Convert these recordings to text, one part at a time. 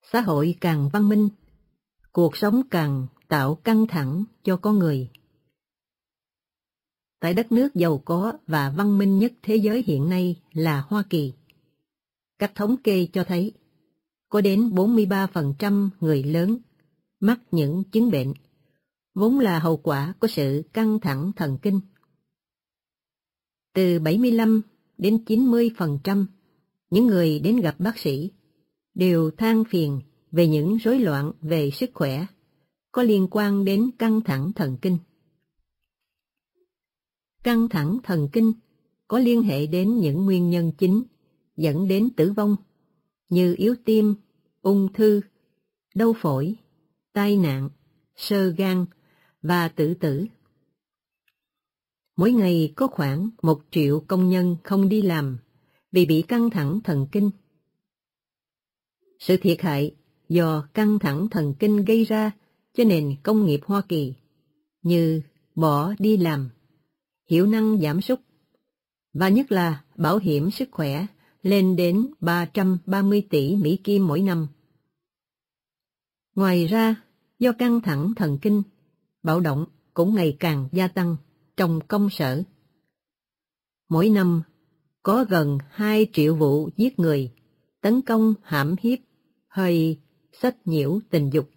Xã hội càng văn minh, cuộc sống càng tạo căng thẳng cho con người. Tại đất nước giàu có và văn minh nhất thế giới hiện nay là Hoa Kỳ, các thống kê cho thấy có đến 43% người lớn mắc những chứng bệnh, vốn là hậu quả của sự căng thẳng thần kinh. Từ 75 đến 90% những người đến gặp bác sĩ đều than phiền về những rối loạn về sức khỏe có liên quan đến căng thẳng thần kinh. Căng thẳng thần kinh có liên hệ đến những nguyên nhân chính dẫn đến tử vong như yếu tim, ung thư, đau phổi, tai nạn, xơ gan và tự tử. Mỗi ngày có khoảng 1 triệu công nhân không đi làm vì bị căng thẳng thần kinh. Sự thiệt hại do căng thẳng thần kinh gây ra cho nền công nghiệp Hoa Kỳ như bỏ đi làm, hiệu năng giảm sút và nhất là bảo hiểm sức khỏe lên đến 330 tỷ Mỹ Kim mỗi năm. Ngoài ra, do căng thẳng thần kinh, bạo động cũng ngày càng gia tăng trong công sở. Mỗi năm, có gần 2 triệu vụ giết người, tấn công hãm hiếp hay sách nhiễu tình dục.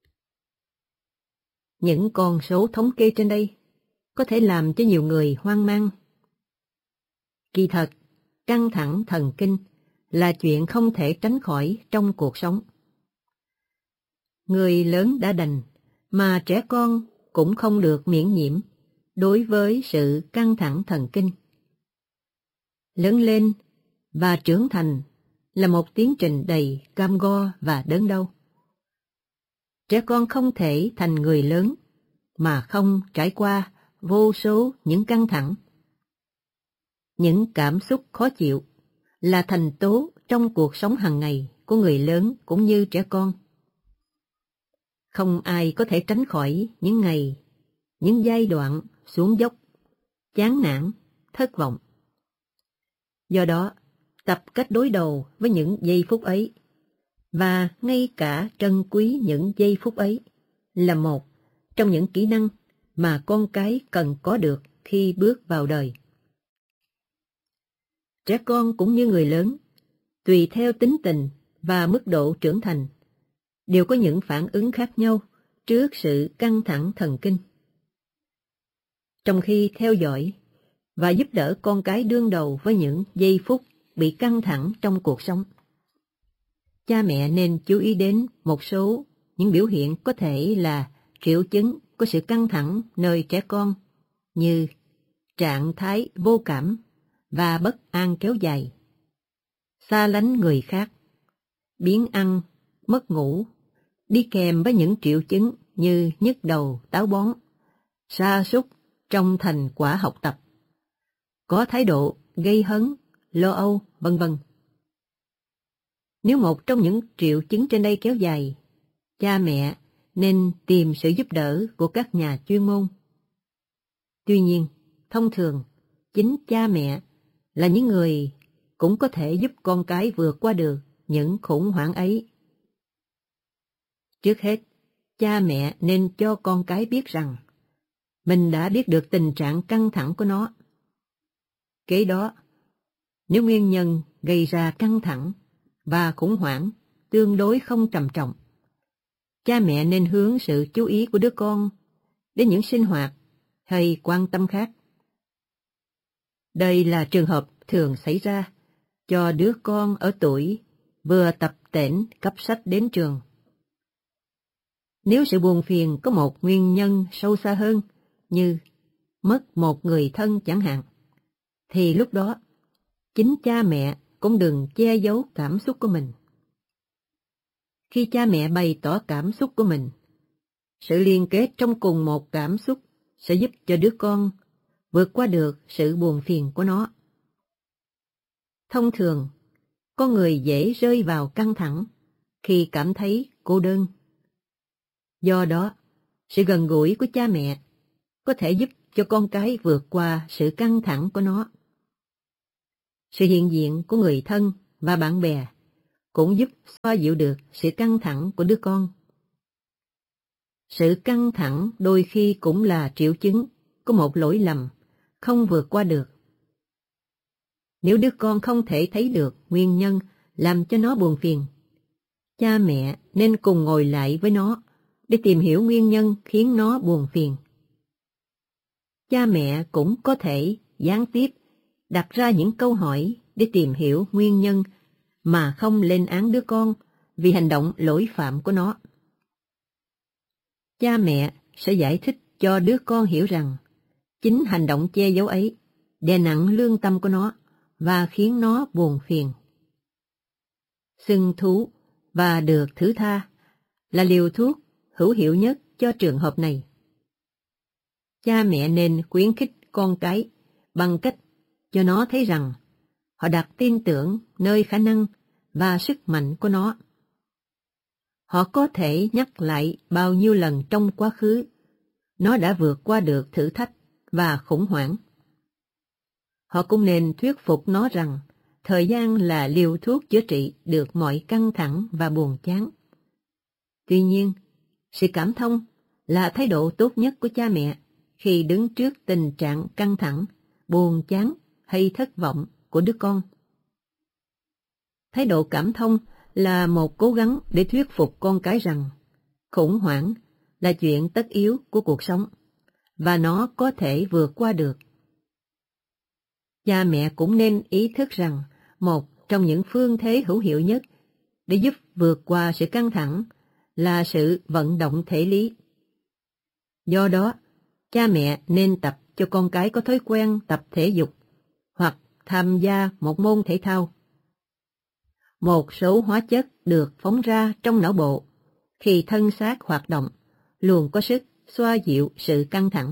Những con số thống kê trên đây có thể làm cho nhiều người hoang mang. Kỳ thật, căng thẳng thần kinh là chuyện không thể tránh khỏi trong cuộc sống. Người lớn đã đành, mà trẻ con cũng không được miễn nhiễm đối với sự căng thẳng thần kinh. Lớn lên và trưởng thành là một tiến trình đầy cam go và đớn đau. Trẻ con không thể thành người lớn mà không trải qua vô số những căng thẳng. Những cảm xúc khó chịu là thành tố trong cuộc sống hàng ngày của người lớn cũng như trẻ con. Không ai có thể tránh khỏi những ngày, những giai đoạn xuống dốc, chán nản, thất vọng. Do đó, tập cách đối đầu với những giây phút ấy, và ngay cả trân quý những giây phút ấy, là một trong những kỹ năng mà con cái cần có được khi bước vào đời. Trẻ con cũng như người lớn, tùy theo tính tình và mức độ trưởng thành, đều có những phản ứng khác nhau trước sự căng thẳng thần kinh. Trong khi theo dõi và giúp đỡ con cái đương đầu với những giây phút bị căng thẳng trong cuộc sống, cha mẹ nên chú ý đến một số những biểu hiện có thể là triệu chứng của sự căng thẳng nơi trẻ con, như trạng thái vô cảm và bất an kéo dài, xa lánh người khác, biếng ăn, mất ngủ, đi kèm với những triệu chứng như nhức đầu, táo bón, sa sút trong thành quả học tập, có thái độ gây hấn, lo âu, vân vân. Nếu một trong những triệu chứng trên đây kéo dài, cha mẹ nên tìm sự giúp đỡ của các nhà chuyên môn. Tuy nhiên, thông thường, chính cha mẹ là những người cũng có thể giúp con cái vượt qua được những khủng hoảng ấy. Trước hết, cha mẹ nên cho con cái biết rằng mình đã biết được tình trạng căng thẳng của nó. Kế đó, nếu nguyên nhân gây ra căng thẳng và khủng hoảng tương đối không trầm trọng, cha mẹ nên hướng sự chú ý của đứa con đến những sinh hoạt hay quan tâm khác. Đây là trường hợp thường xảy ra cho đứa con ở tuổi vừa tập tễnh cấp sách đến trường. Nếu sự buồn phiền có một nguyên nhân sâu xa hơn, như mất một người thân chẳng hạn, thì lúc đó chính cha mẹ cũng đừng che giấu cảm xúc của mình. Khi cha mẹ bày tỏ cảm xúc của mình, sự liên kết trong cùng một cảm xúc sẽ giúp cho đứa con vượt qua được sự buồn phiền của nó. Thông thường, con người dễ rơi vào căng thẳng khi cảm thấy cô đơn. Do đó, sự gần gũi của cha mẹ có thể giúp cho con cái vượt qua sự căng thẳng của nó. Sự hiện diện của người thân và bạn bè cũng giúp xoa dịu được sự căng thẳng của đứa con. Sự căng thẳng đôi khi cũng là triệu chứng của một lỗi lầm không vượt qua được. Nếu đứa con không thể thấy được nguyên nhân làm cho nó buồn phiền, cha mẹ nên cùng ngồi lại với nó để tìm hiểu nguyên nhân khiến nó buồn phiền. Cha mẹ cũng có thể gián tiếp đặt ra những câu hỏi để tìm hiểu nguyên nhân mà không lên án đứa con vì hành động lỗi phạm của nó. Cha mẹ sẽ giải thích cho đứa con hiểu rằng chính hành động che giấu ấy đè nặng lương tâm của nó và khiến nó buồn phiền. Xưng thú và được thứ tha là liều thuốc hữu hiệu nhất cho trường hợp này. Cha mẹ nên khuyến khích con cái bằng cách cho nó thấy rằng họ đặt tin tưởng nơi khả năng và sức mạnh của nó. Họ có thể nhắc lại bao nhiêu lần trong quá khứ nó đã vượt qua được thử thách và khủng hoảng. Họ cũng nên thuyết phục nó rằng thời gian là liều thuốc chữa trị được mọi căng thẳng và buồn chán. Tuy nhiên, sự cảm thông là thái độ tốt nhất của cha mẹ khi đứng trước tình trạng căng thẳng, buồn chán hay thất vọng của đứa con. Thái độ cảm thông là một cố gắng để thuyết phục con cái rằng khủng hoảng là chuyện tất yếu của cuộc sống và nó có thể vượt qua được. Cha mẹ cũng nên ý thức rằng một trong những phương thế hữu hiệu nhất để giúp vượt qua sự căng thẳng là sự vận động thể lý. Do đó, cha mẹ nên tập cho con cái có thói quen tập thể dục hoặc tham gia một môn thể thao. Một số hóa chất được phóng ra trong não bộ khi thân xác hoạt động luôn có sức xoa dịu sự căng thẳng.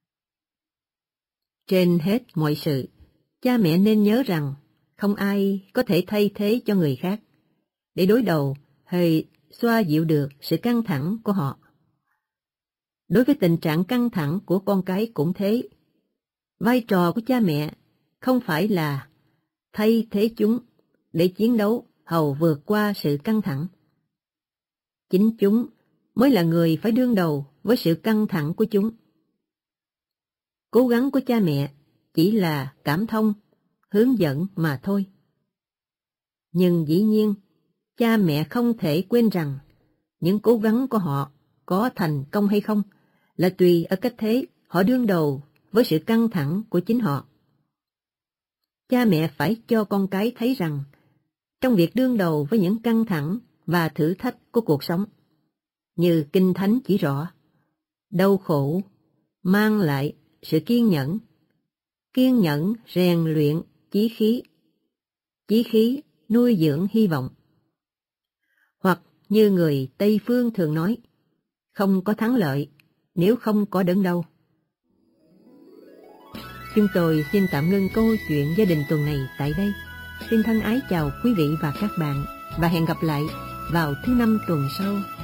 Trên hết mọi sự, cha mẹ nên nhớ rằng không ai có thể thay thế cho người khác để đối đầu hay xoa dịu được sự căng thẳng của họ. Đối với tình trạng căng thẳng của con cái cũng thế. Vai trò của cha mẹ không phải là thay thế chúng để chiến đấu hầu vượt qua sự căng thẳng. Chính chúng mới là người phải đương đầu với sự căng thẳng của chúng. Cố gắng của cha mẹ chỉ là cảm thông, hướng dẫn mà thôi. Nhưng dĩ nhiên, cha mẹ không thể quên rằng những cố gắng của họ có thành công hay không là tùy ở cách thế họ đương đầu với sự căng thẳng của chính họ. Cha mẹ phải cho con cái thấy rằng trong việc đương đầu với những căng thẳng và thử thách của cuộc sống, như Kinh Thánh chỉ rõ, đau khổ mang lại sự kiên nhẫn rèn luyện chí khí nuôi dưỡng hy vọng. Hoặc như người Tây Phương thường nói, không có thắng lợi nếu không có đớn đau. Chúng tôi xin tạm ngưng câu chuyện gia đình tuần này tại đây. Xin thân ái chào quý vị và các bạn và hẹn gặp lại vào thứ Năm tuần sau.